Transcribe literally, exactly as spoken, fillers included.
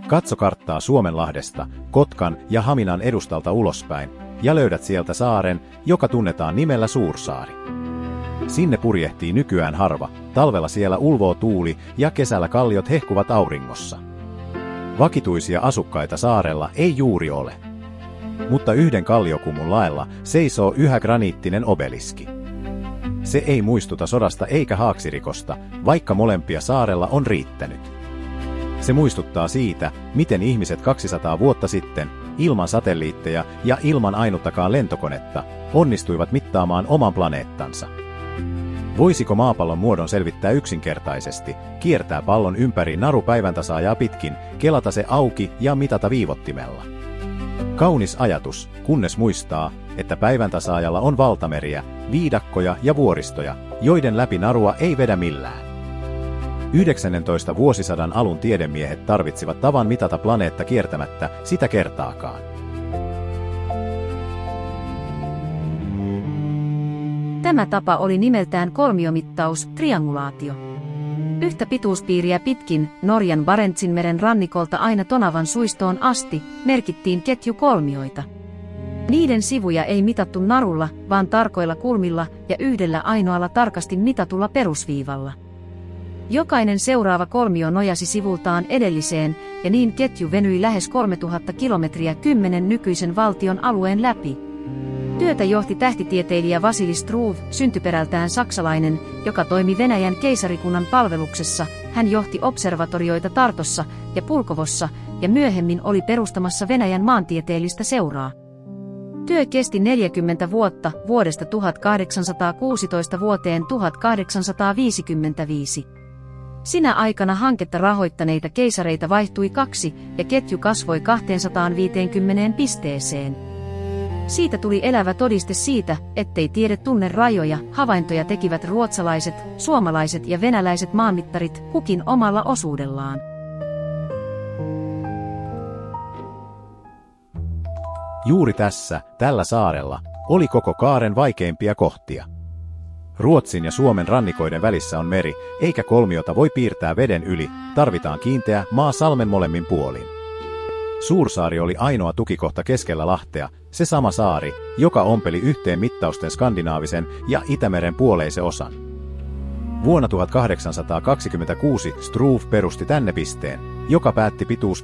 Katso karttaa Suomenlahdesta, Kotkan ja Haminan edustalta ulospäin, ja löydät sieltä saaren, joka tunnetaan nimellä Suursaari. Sinne purjehtii nykyään harva, talvella siellä ulvoo tuuli ja kesällä kalliot hehkuvat auringossa. Vakituisia asukkaita saarella ei juuri ole. Mutta yhden kalliokumun laella seisoo yhä graniittinen obeliski. Se ei muistuta sodasta eikä haaksirikosta, vaikka molempia saarella on riittänyt. Se muistuttaa siitä, miten ihmiset kaksisataa vuotta sitten, ilman satelliitteja ja ilman ainuttakaan lentokonetta, onnistuivat mittaamaan oman planeettansa. Voisiko maapallon muodon selvittää yksinkertaisesti, kiertää pallon ympäri naru päiväntasaajaa pitkin, kelata se auki ja mitata viivottimella? Kaunis ajatus, kunnes muistaa, että päiväntasaajalla on valtameriä, viidakkoja ja vuoristoja, joiden läpi narua ei vedä millään. yhdeksännentoista vuosisadan alun tiedemiehet tarvitsivat tavan mitata planeetta kiertämättä sitä kertaakaan. Tämä tapa oli nimeltään kolmiomittaus, triangulaatio. Yhtä pituuspiiriä pitkin, Norjan Barentsinmeren rannikolta aina Tonavan suistoon asti, merkittiin ketjukolmioita. Niiden sivuja ei mitattu narulla, vaan tarkoilla kulmilla ja yhdellä ainoalla tarkasti mitatulla perusviivalla. Jokainen seuraava kolmio nojasi sivultaan edelliseen, ja niin ketju venyi lähes kolmetuhatta kilometriä kymmenen nykyisen valtion alueen läpi. Työtä johti tähtitieteilijä Vasili Struve, syntyperältään saksalainen, joka toimi Venäjän keisarikunnan palveluksessa. Hän johti observatorioita Tartossa ja Pulkovossa ja myöhemmin oli perustamassa Venäjän maantieteellistä seuraa. Työ kesti neljäkymmentä vuotta, vuodesta tuhatkahdeksansataakuusitoista vuoteen tuhatkahdeksansataaviisikymmentäviisi. Sinä aikana hanketta rahoittaneita keisareita vaihtui kaksi ja ketju kasvoi kaksisataaviisikymmentä pisteeseen. Siitä tuli elävä todiste siitä, ettei tiede tunne rajoja. Havaintoja tekivät ruotsalaiset, suomalaiset ja venäläiset maanmittarit, kukin omalla osuudellaan. Juuri tässä, tällä saarella, oli koko kaaren vaikeimpia kohtia. Ruotsin ja Suomen rannikoiden välissä on meri, eikä kolmiota voi piirtää veden yli, tarvitaan kiinteä maa salmen molemmin puolin. Suursaari oli ainoa tukikohta keskellä Lahtea, se sama saari, joka ompeli yhteen mittausten skandinaavisen ja Itämeren puoleisen osan. Vuonna tuhatkahdeksansataakaksikymmentäkuusi Struve perusti tänne pisteen, joka päätti pituus